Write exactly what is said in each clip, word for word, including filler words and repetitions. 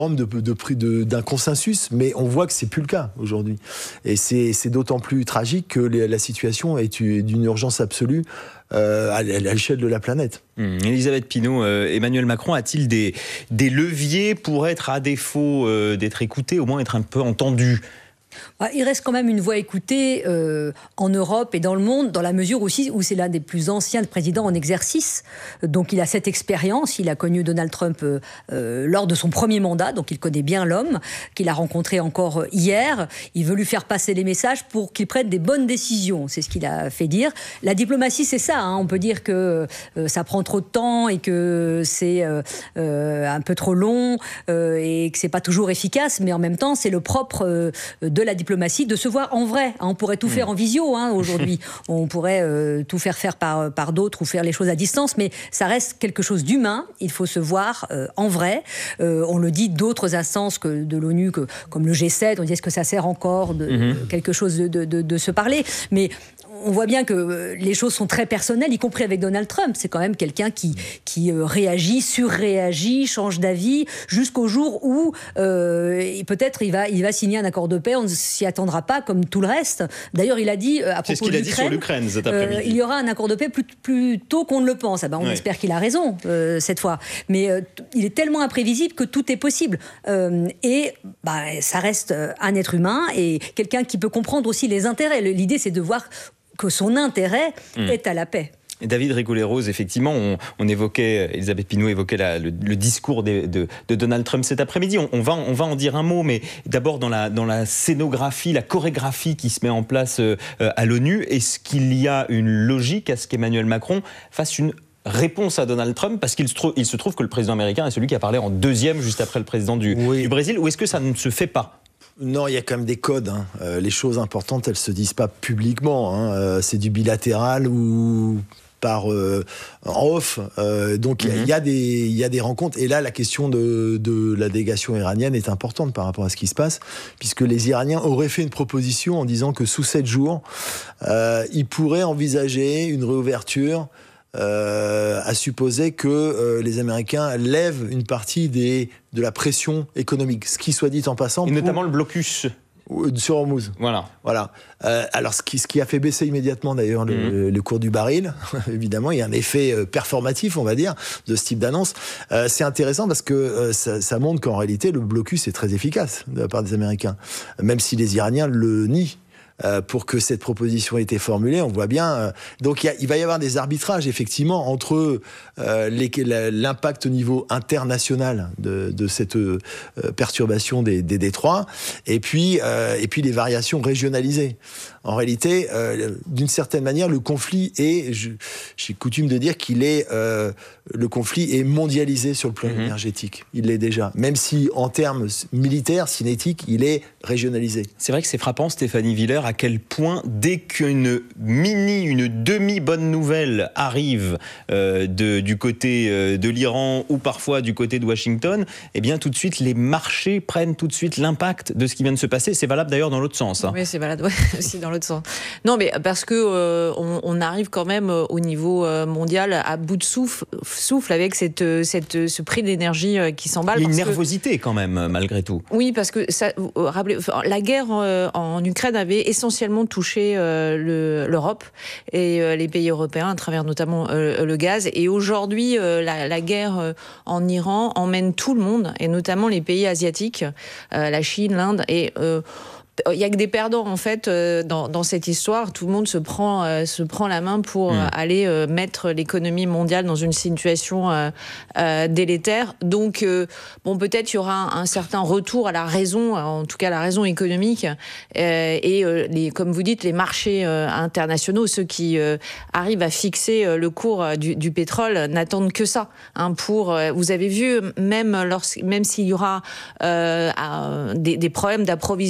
De, de, de, d'un consensus, mais on voit que c'est plus le cas aujourd'hui. Et c'est, c'est d'autant plus tragique que les, la situation est d'une urgence absolue euh, à, à l'échelle de la planète. Mmh. Elisabeth Pinault, euh, Emmanuel Macron a-t-il des, des leviers pour être, à défaut euh, d'être écouté, au moins être un peu entendu ? Il reste quand même une voix écoutée euh, en Europe et dans le monde, dans la mesure aussi où c'est l'un des plus anciens présidents en exercice. Donc il a cette expérience, il a connu Donald Trump euh, euh, lors de son premier mandat, donc il connaît bien l'homme, qu'il a rencontré encore hier. Il veut lui faire passer les messages pour qu'il prenne des bonnes décisions, c'est ce qu'il a fait dire. La diplomatie, c'est ça, hein. On peut dire que euh, ça prend trop de temps et que c'est euh, euh, un peu trop long euh, et que c'est pas toujours efficace, mais en même temps, c'est le propre euh, de la diplomatie, de se voir en vrai. On pourrait tout faire en visio hein, aujourd'hui. On pourrait euh, tout faire faire par, par d'autres ou faire les choses à distance, mais ça reste quelque chose d'humain. Il faut se voir euh, en vrai. Euh, on le dit d'autres instances que de l'ONU, que, comme le G sept, on dit est-ce que ça sert encore de mm-hmm. quelque chose de, de, de, de se parler. Mais on voit bien que les choses sont très personnelles, y compris avec Donald Trump. C'est quand même quelqu'un qui, qui réagit, surréagit, change d'avis, jusqu'au jour où euh, peut-être il va, il va signer un accord de paix. On ne s'y attendra pas, comme tout le reste. D'ailleurs, il a dit à propos de l'Ukraine, c'est ce qu'il a dit sur l'Ukraine cet après-midi. Euh, il y aura un accord de paix plus, plus tôt qu'on ne le pense. Ah ben, on ouais. espère qu'il a raison euh, cette fois. Mais euh, il est tellement imprévisible que tout est possible. Euh, et bah, ça reste un être humain et quelqu'un qui peut comprendre aussi les intérêts. L'idée, c'est de voir que son intérêt mmh. est à la paix. David Ricoulet-Rose, effectivement, on, on évoquait, Elisabeth Pinault évoquait la, le, le discours de, de, de Donald Trump cet après-midi. On, on, va, on va en dire un mot, mais d'abord dans la, dans la scénographie, la chorégraphie qui se met en place euh, à l'ONU, est-ce qu'il y a une logique à ce qu'Emmanuel Macron fasse une réponse à Donald Trump, parce qu'il se, trouve, il se trouve que le président américain est celui qui a parlé en deuxième, juste après le président du, oui. du Brésil, ou est-ce que ça ne se fait pas ? Non, il y a quand même des codes. Hein. Euh, les choses importantes, elles ne se disent pas publiquement. Hein. Euh, c'est du bilatéral ou par euh, en off. Euh, donc, il mm-hmm. y, y, a des, y a des rencontres. Et là, la question de, de la délégation iranienne est importante par rapport à ce qui se passe, puisque les Iraniens auraient fait une proposition en disant que sous sept jours, euh, ils pourraient envisager une réouverture Euh, à supposer que euh, les Américains lèvent une partie des, de la pression économique. Ce qui soit dit en passant... Et notamment pour... le blocus. Sur Hormuz. Voilà. voilà. Euh, alors, ce qui, ce qui a fait baisser immédiatement, d'ailleurs, le, mmh. le cours du baril, évidemment, il y a un effet euh, performatif, on va dire, de ce type d'annonce. Euh, c'est intéressant parce que euh, ça, ça montre qu'en réalité, le blocus est très efficace de la part des Américains, même si les Iraniens le nient. Euh, pour que cette proposition ait été formulée, on voit bien. Euh, donc, il, y a, il va y avoir des arbitrages, effectivement, entre euh, les, la, l'impact au niveau international de, de cette euh, perturbation des, des détroits, et puis, euh, et puis les variations régionalisées. En réalité, euh, d'une certaine manière, le conflit est, je, j'ai coutume de dire qu'il est, euh, le conflit est mondialisé sur le plan mmh. énergétique. Il l'est déjà. Même si, en termes militaires, cinétiques, il est régionalisé. C'est vrai que c'est frappant, Stéphanie Villers, à quel point, dès qu'une mini, une demi-bonne nouvelle arrive euh, de, du côté euh, de l'Iran ou parfois du côté de Washington, eh bien, tout de suite, les marchés prennent tout de suite l'impact de ce qui vient de se passer. C'est valable d'ailleurs dans l'autre sens. Hein. Oui, c'est valable ouais, aussi dans l'autre sens. Non, mais parce que euh, on, on arrive quand même euh, au niveau euh, mondial à bout de souffle, souffle avec cette, cette, ce prix de l'énergie euh, qui s'emballe. Il y a une nervosité que... quand même, malgré tout. Oui, parce que ça, euh, rappelez, la guerre euh, en Ukraine avait essentiellement touché euh, le, l'Europe et euh, les pays européens à travers notamment euh, le gaz. Et aujourd'hui, euh, la, la guerre euh, en Iran emmène tout le monde, et notamment les pays asiatiques, euh, la Chine, l'Inde, et euh, il n'y a que des perdants en fait euh, dans, dans cette histoire. Tout le monde se prend, euh, se prend la main pour mmh. euh, aller euh, mettre l'économie mondiale dans une situation euh, euh, délétère. Donc, euh, bon, peut-être il y aura un, un certain retour à la raison, en tout cas la raison économique. Euh, et euh, les, comme vous dites, les marchés euh, internationaux, ceux qui euh, arrivent à fixer euh, le cours euh, du, du pétrole, n'attendent que ça. Hein, pour, euh, vous avez vu, même, lorsque, même s'il y aura euh, euh, des, des problèmes d'approvisionnement, parce que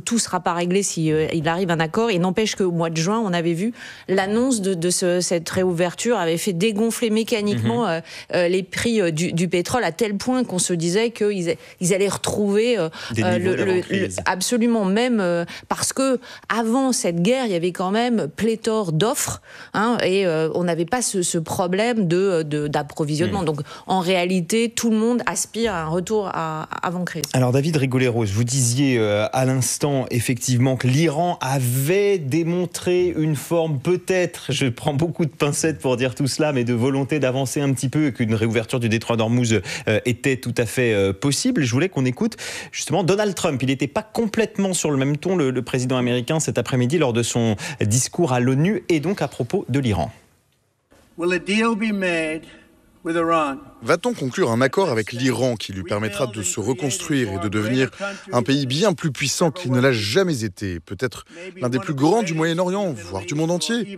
tout sera pas réglé si euh, il arrive un accord. Il n'empêche qu'au mois de juin, on avait vu l'annonce de, de ce, cette réouverture avait fait dégonfler mécaniquement mmh. euh, euh, les prix euh, du, du pétrole à tel point qu'on se disait qu'ils ils allaient retrouver euh, euh, le, le, le, absolument même euh, parce que avant cette guerre, il y avait quand même pléthore d'offres hein, et euh, on n'avait pas ce, ce problème de, de d'approvisionnement. Mmh. Donc en réalité, tout le monde aspire à un retour à, à avant crise. Alors David Rigoleros, vous disiez euh, à l'instant effectivement que l'Iran avait démontré une forme peut-être, je prends beaucoup de pincettes pour dire tout cela, mais de volonté d'avancer un petit peu et qu'une réouverture du détroit d'Ormuz euh, était tout à fait euh, possible. Je voulais qu'on écoute justement Donald Trump. Il n'était pas complètement sur le même ton, le, le président américain, cet après-midi lors de son discours à l'ONU et donc à propos de l'Iran. Will a deal be made with Iran? Va-t-on conclure un accord avec l'Iran qui lui permettra de se reconstruire et de devenir un pays bien plus puissant qu'il ne l'a jamais été, peut-être l'un des plus grands du Moyen-Orient, voire du monde entier?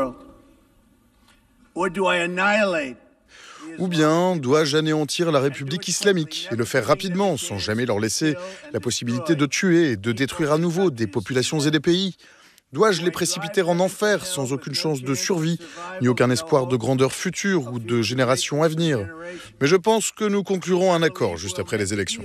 Ou bien dois-je anéantir la République islamique et le faire rapidement, sans jamais leur laisser la possibilité de tuer et de détruire à nouveau des populations et des pays? Dois-je les précipiter en enfer sans aucune chance de survie, ni aucun espoir de grandeur future ou de générations à venir? Mais je pense que nous conclurons un accord juste après les élections.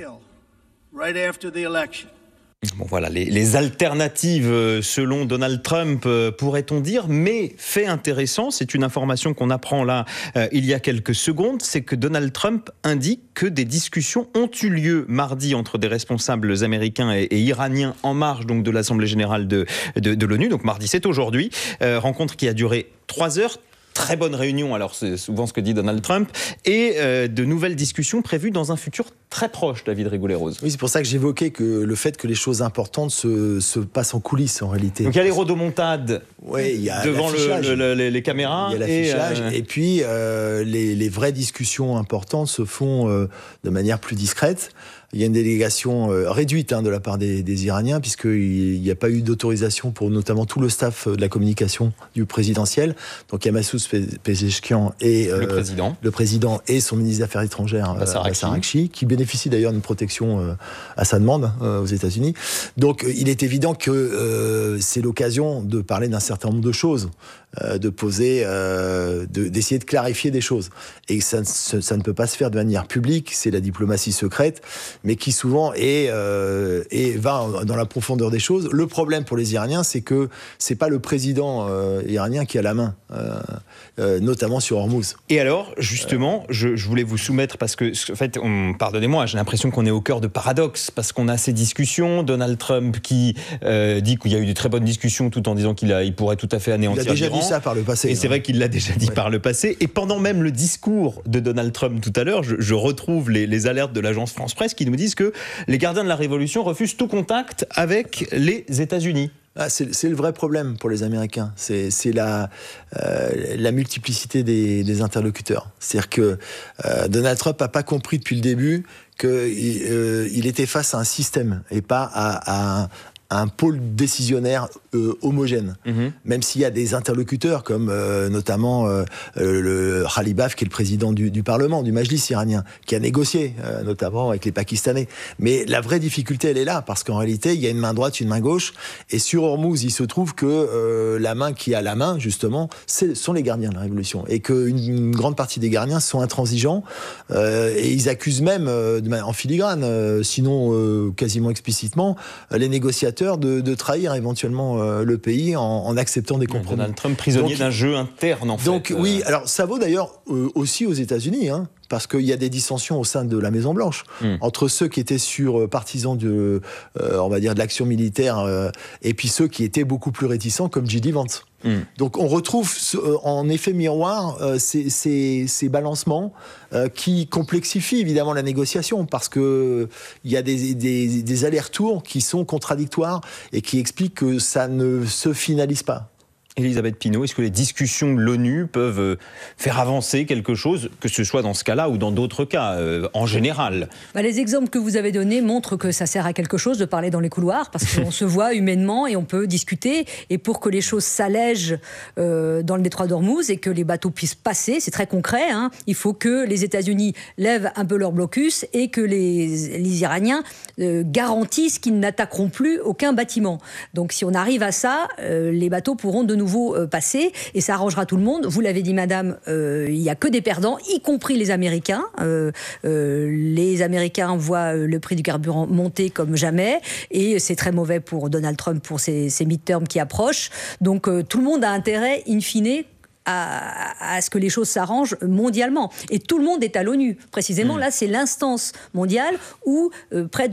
Bon voilà, les, les alternatives selon Donald Trump, pourrait-on dire, mais fait intéressant, c'est une information qu'on apprend là euh, il y a quelques secondes, c'est que Donald Trump indique que des discussions ont eu lieu mardi entre des responsables américains et, et iraniens en marge donc de l'Assemblée générale de, de, de l'ONU, donc mardi c'est aujourd'hui, euh, rencontre qui a duré trois heures. Très bonne réunion, alors c'est souvent ce que dit Donald Trump, et euh, de nouvelles discussions prévues dans un futur très proche, David Rigoleros. Oui, c'est pour ça que j'évoquais que le fait que les choses importantes se, se passent en coulisses en réalité. Donc il y a les rodomontades ouais, il y a devant le, le, le, les caméras. Il y a l'affichage, et, euh... et puis euh, les, les vraies discussions importantes se font euh, de manière plus discrète. Il y a une délégation euh, réduite hein, de la part des, des Iraniens, puisqu'il n'y a pas eu d'autorisation pour notamment tout le staff de la communication du présidentiel. Donc il y a Massoud Pezeshkian et euh, le, président. le président et son ministre des Affaires étrangères, Abbas Araghchi, qui bénéficie d'ailleurs d'une protection euh, à sa demande euh, aux États-Unis. Donc euh, il est évident que euh, c'est l'occasion de parler d'un certain nombre de choses, euh, de poser, euh, de, d'essayer de clarifier des choses. Et ça, ça, ça ne peut pas se faire de manière publique, c'est la diplomatie secrète, mais qui souvent est, euh, est, va dans la profondeur des choses. Le problème pour les Iraniens, c'est que c'est pas le président euh, iranien qui a la main, euh, euh, notamment sur Hormuz. Et alors, justement, euh... je, je voulais vous soumettre, parce que, en fait, on, pardonnez-moi, j'ai l'impression qu'on est au cœur de paradoxes, parce qu'on a ces discussions, Donald Trump qui euh, dit qu'il y a eu de très bonnes discussions, tout en disant qu'il a, il pourrait tout à fait anéantir l'Iran. Il a déjà dit ça par le passé. Et hein. c'est vrai qu'il l'a déjà dit ouais. par le passé. Et pendant même le discours de Donald Trump tout à l'heure, je, je retrouve les, les alertes de l'agence France-Presse qui nous disent que les gardiens de la Révolution refusent tout contact avec les États-Unis. Ah, c'est, c'est le vrai problème pour les Américains. C'est, c'est la, euh, la multiplicité des, des interlocuteurs. C'est-à-dire que euh, Donald Trump n'a pas compris depuis le début qu'il euh, il était face à un système et pas à, à, à un pôle décisionnaire euh, homogène. Mm-hmm. Même s'il y a des interlocuteurs comme euh, notamment euh, le Khalibaf, qui est le président du, du Parlement, du Majlis iranien, qui a négocié euh, notamment avec les Pakistanais. Mais la vraie difficulté, elle est là, parce qu'en réalité, il y a une main droite, une main gauche, et sur Hormuz, il se trouve que euh, la main qui a la main, justement, c'est, sont les gardiens de la Révolution, et qu'une une grande partie des gardiens sont intransigeants, euh, et ils accusent même, euh, en filigrane, euh, sinon euh, quasiment explicitement, euh, les négociateurs De, de trahir éventuellement euh, le pays en, en acceptant des compromis. Donald Trump prisonnier donc, d'un jeu interne en fait. Donc euh... oui, alors ça vaut d'ailleurs euh, aussi aux États-Unis, hein, parce qu'il y a des dissensions au sein de la Maison Blanche mm. entre ceux qui étaient sur euh, partisans de, euh, on va dire, de l'action militaire euh, et puis ceux qui étaient beaucoup plus réticents comme J D Vance. Mm. Donc on retrouve euh, en effet miroir euh, ces, ces, ces balancements euh, qui complexifient évidemment la négociation, parce que il y a des, des, des allers-retours qui sont contradictoires et qui expliquent que ça ne se finalise pas. Elisabeth Pinault, est-ce que les discussions de l'ONU peuvent faire avancer quelque chose, que ce soit dans ce cas-là ou dans d'autres cas, euh, en général? Bah, les exemples que vous avez donnés montrent que ça sert à quelque chose de parler dans les couloirs, parce qu'on se voit humainement et on peut discuter. Et pour que les choses s'allègent euh, dans le détroit d'Ormuz et que les bateaux puissent passer, c'est très concret, hein, il faut que les États-Unis lèvent un peu leur blocus et que les, les Iraniens euh, garantissent qu'ils n'attaqueront plus aucun bâtiment. Donc si on arrive à ça, euh, les bateaux pourront de nouveau passer et ça arrangera tout le monde. Vous l'avez dit, madame, euh, il n'y a que des perdants, y compris les Américains. Euh, euh, les Américains voient le prix du carburant monter comme jamais et c'est très mauvais pour Donald Trump pour ses, ses midterms qui approchent. Donc euh, tout le monde a intérêt, in fine, À, à ce que les choses s'arrangent mondialement. Et tout le monde est à l'ONU. Précisément, mmh. là, c'est l'instance mondiale où euh, près de